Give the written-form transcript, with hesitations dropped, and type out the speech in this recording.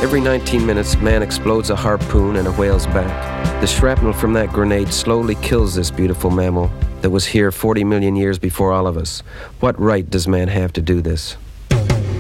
Every 19 minutes, man explodes a harpoon in a whale's back. The shrapnel from that grenade slowly kills this beautiful mammal that was here 40 million years before all of us. What right does man have to do this?